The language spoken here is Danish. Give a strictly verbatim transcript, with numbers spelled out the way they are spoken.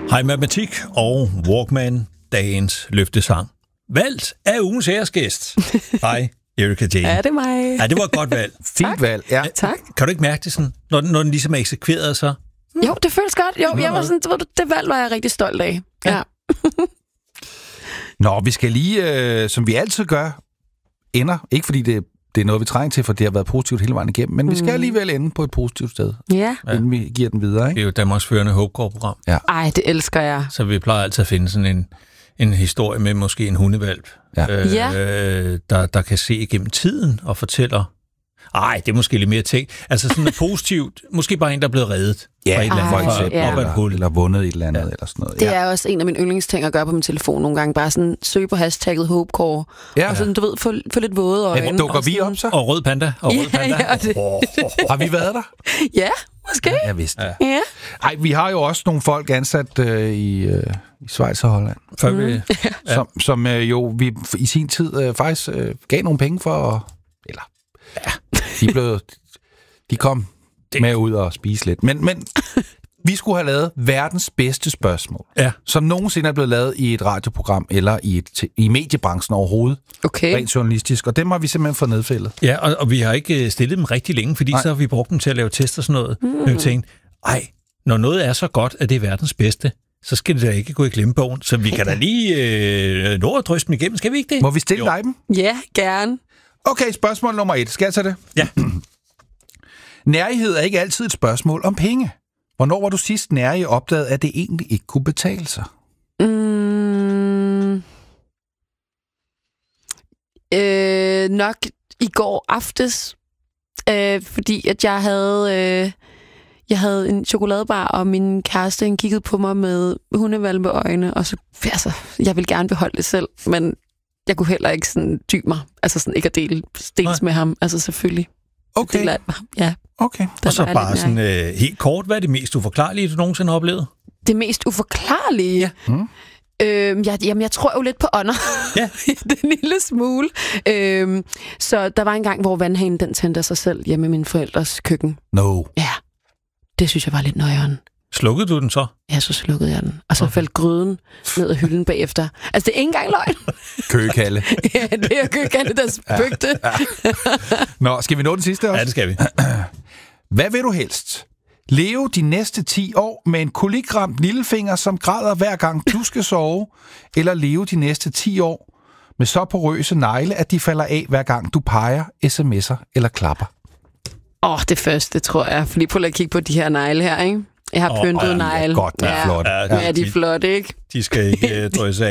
Hej Matematik og Walkman, dagens løftesang. Valgt af ugens æresgæst. Hej, Erika Jane. Ja, det er mig. Ja, det var et godt valg. Fint valg, ja. Tak. Kan du ikke mærke det sådan, når, når den ligesom er eksekveret så? Jo, det føles godt. Jo, jeg var sådan, det, det valg var jeg rigtig stolt af. Ja. ja. Nå, vi skal lige, øh, som vi altid gør, ender. Ikke fordi det, det er noget, vi trænger til, for det har været positivt hele vejen igennem, men mm. vi skal alligevel ende på et positivt sted, Ja. inden vi giver den videre. Det Ikke? er jo Danmarks førende HopeCore-program. Ja. Ej, det elsker jeg. Så vi plejer altid at finde sådan en, en historie med måske en hundevalp, Ja. øh, Ja. der, der kan se igennem tiden og fortæller. Ej, det er måske lidt mere ting. Altså sådan noget positivt. Måske bare en, der er blevet reddet. Ja, fra et eller andet, Ej, for fra- eksempel. ja. op ad et hul. Eller vundet et eller andet, Ja. eller sådan noget. Det ja. er også en af mine yndlingsting at gøre på min telefon nogle gange. Bare sådan søge på hashtagget HopeCore. Ja. Og sådan, du ved, få, få lidt våde øjne. Men dukker og vi sådan- op så? Og rød panda. Og rød Ja, panda. ja, det- Oh, Har vi været der? Ja, måske. Ja, vist. Ja. Ja. Ej, vi har jo også nogle folk ansat øh, i, øh, i Schweiz og Holland, før vi... ja. som, som øh, jo vi i sin tid øh, faktisk øh, gav nogle penge for, at- eller ja, de blev, de kom Det- med ud og spise lidt. Men, men vi skulle have lavet verdens bedste spørgsmål, Ja. som nogensinde er blevet lavet i et radioprogram eller i, et, i mediebranchen overhovedet, Okay. rent journalistisk, og dem har vi simpelthen fået nedfældet. Ja, og, og vi har ikke øh, stillet dem rigtig længe, fordi Nej. så har vi brugt dem til at lave test og sådan noget. Mm. Men vi tænkte, ej, når noget er så godt, at det er verdens bedste, så skal det da ikke gå i glemmebogen. Så vi kan da lige øh, nå at dryste dem igennem, skal vi ikke det? Må vi stille Jo. dig dem? Ja, gerne. Okay, spørgsmål nummer et. Skal jeg tage det? Ja. Nærighed er ikke altid et spørgsmål om penge. Hvornår var du sidst nærig opdaget, at det egentlig ikke kunne betale sig? Mm. Øh, nok i går aftes, øh, fordi at jeg havde, øh, jeg havde en chokoladebar, og min kæreste han kiggede på mig med hundevalpeøjne, og så, altså, jeg ville gerne beholde det selv, men jeg kunne heller ikke sådan dybe mig, altså sådan ikke at dele dels med ham, altså selvfølgelig. Okay, Deler jeg med ham. Ja, okay. Og så var jeg bare lidt sådan øh, helt kort, hvad er det mest uforklarlige, du nogensinde har oplevet? det mest uforklarlige. Ja. Mm. Øhm, jeg, jamen, jeg tror jo lidt på ånder. Ja. Den lille smule. Øhm, så der var en gang, hvor vandhanen den tændte af sig selv hjemme i min forældres køkken. No. Ja, det synes jeg var lidt nøjeren. Slukkede du den så? Ja, så slukkede jeg den. Og så okay. faldt gryden ned ad hylden bagefter. Altså, det er ikke engang løgn. Køgekalde. Ja, det er køkkende, der spøgte. Nå, skal vi nå den sidste også? Ja, det skal vi. Hvad vil du helst? Leve de næste ti år med en kolikramt lillefinger, som græder hver gang du skal sove, eller leve de næste ti år med så porøse negle, at de falder af hver gang du peger, sms'er eller klapper? Åh, oh, det første, tror jeg. Fordi prøv lige at kigge på de her negle her, ikke? Jeg har Åh, pyntet ja, negle. Godt, det er ja. flot. Ja, Ja, de er flotte, ikke? De skal ikke øh, drøse af.